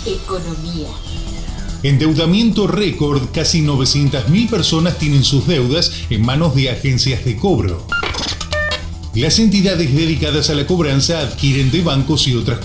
Economía. Endeudamiento récord, casi 900.000 personas tienen sus deudas en manos de agencias de cobro. Las entidades dedicadas a la cobranza adquieren de bancos y otras